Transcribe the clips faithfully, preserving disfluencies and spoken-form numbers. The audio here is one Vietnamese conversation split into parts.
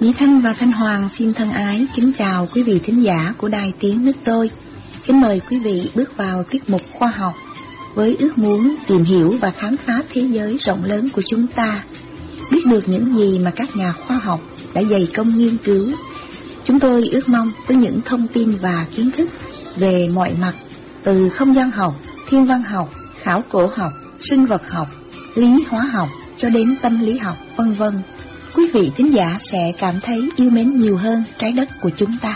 Mỹ Thanh và Thanh Hoàng xin thân ái kính chào quý vị thính giả của Đài Tiếng Nước Tôi. Kính mời quý vị bước vào tiết mục khoa học với ước muốn tìm hiểu và khám phá thế giới rộng lớn của chúng ta, biết được những gì mà các nhà khoa học đã dày công nghiên cứu. Chúng tôi ước mong với những thông tin và kiến thức về mọi mặt, từ không gian học, thiên văn học, khảo cổ học, sinh vật học, lý hóa học cho đến tâm lý học, vân vân, quý vị thính giả sẽ cảm thấy yêu mến nhiều hơn trái đất của chúng ta.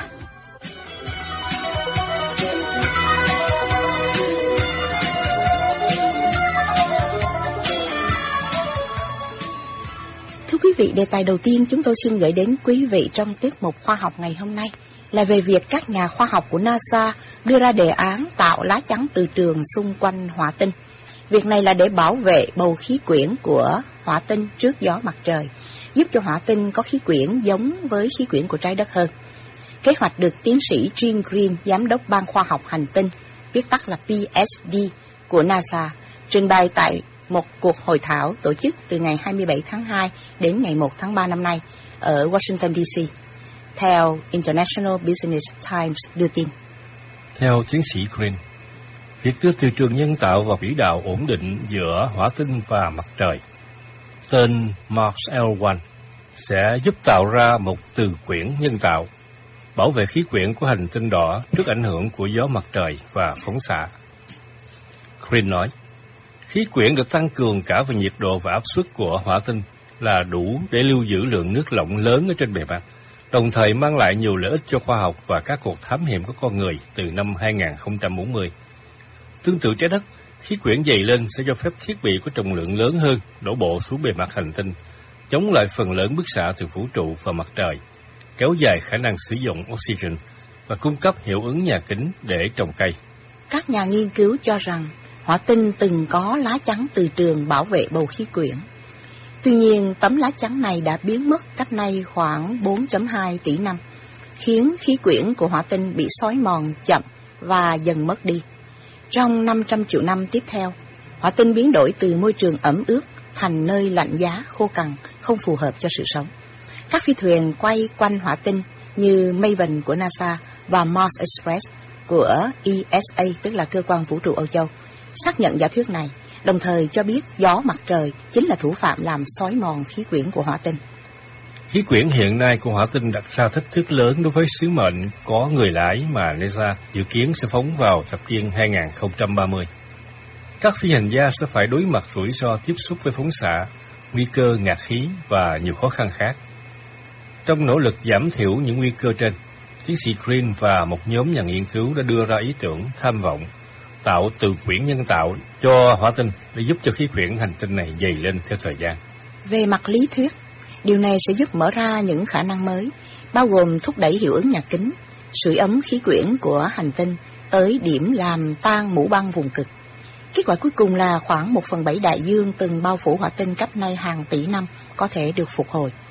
Thưa quý vị, đề tài đầu tiên chúng tôi xin gửi đến quý vị trong tiết mục khoa học ngày hôm nay là về việc các nhà khoa học của NASA đưa ra đề án tạo lá chắn từ trường xung quanh hỏa tinh. Việc này là để bảo vệ bầu khí quyển của hỏa tinh trước gió mặt trời, giúp cho hỏa tinh có khí quyển giống với khí quyển của trái đất hơn. Kế hoạch được tiến sĩ Gene Green, giám đốc ban khoa học hành tinh, viết tắt là P S D của NASA, trình bày tại một cuộc hội thảo tổ chức từ ngày hai mươi bảy tháng hai đến ngày một tháng ba năm nay ở Washington D C, theo International Business Times đưa tin. Theo tiến sĩ Green, việc đưa từ trường nhân tạo vào quỹ đạo ổn định giữa hỏa tinh và mặt trời, tên Mars L một, sẽ giúp tạo ra một từ quyển nhân tạo, bảo vệ khí quyển của hành tinh đỏ trước ảnh hưởng của gió mặt trời và phóng xạ. Green nói, khí quyển được tăng cường cả về nhiệt độ và áp suất của hỏa tinh là đủ để lưu giữ lượng nước lỏng lớn ở trên bề mặt, đồng thời mang lại nhiều lợi ích cho khoa học và các cuộc thám hiểm của con người từ năm hai không bốn không. Tương tự trái đất, khí quyển dày lên sẽ cho phép thiết bị có trọng lượng lớn hơn đổ bộ xuống bề mặt hành tinh, chống lại phần lớn bức xạ từ vũ trụ và mặt trời, kéo dài khả năng sử dụng oxygen và cung cấp hiệu ứng nhà kính để trồng cây. Các nhà nghiên cứu cho rằng hỏa tinh từng có lá chắn từ trường bảo vệ bầu khí quyển. Tuy nhiên, tấm lá chắn này đã biến mất cách nay khoảng bốn phẩy hai tỷ năm, khiến khí quyển của hỏa tinh bị xói mòn chậm và dần mất đi. Trong năm trăm triệu năm tiếp theo, hỏa tinh biến đổi từ môi trường ẩm ướt thành nơi lạnh giá, khô cằn, không phù hợp cho sự sống. Các phi thuyền quay quanh hỏa tinh như Maven của NASA và Mars Express của E S A, tức là cơ quan vũ trụ Âu Châu, xác nhận giả thuyết này, đồng thời cho biết gió mặt trời chính là thủ phạm làm xói mòn khí quyển của hỏa tinh. Khí quyển hiện nay của hỏa tinh đặt ra thách thức lớn đối với sứ mệnh có người lái mà NASA dự kiến sẽ phóng vào thập niên hai không ba không. Các phi hành gia sẽ phải đối mặt rủi ro tiếp xúc với phóng xạ, nguy cơ ngạt khí và nhiều khó khăn khác. Trong nỗ lực giảm thiểu những nguy cơ trên, tiến sĩ Green và một nhóm nhà nghiên cứu đã đưa ra ý tưởng tham vọng tạo từ quyển nhân tạo cho hỏa tinh để giúp cho khí quyển hành tinh này dày lên theo thời gian. Về mặt lý thuyết, điều này sẽ giúp mở ra những khả năng mới, bao gồm thúc đẩy hiệu ứng nhà kính, sưởi ấm khí quyển của hành tinh tới điểm làm tan mũ băng vùng cực. Kết quả cuối cùng là khoảng một phần bảy đại dương từng bao phủ hỏa tinh cách nay hàng tỷ năm có thể được phục hồi.